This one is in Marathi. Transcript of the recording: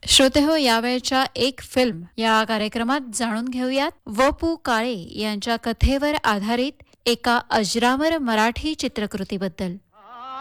श्रोतेहो, यावेळच्या एक फिल्म या कार्यक्रमात जाणून घेऊयात व.पु. काळे यांच्या कथेवर आधारित एका अजरामर मराठी चित्रकृतीबद्दल.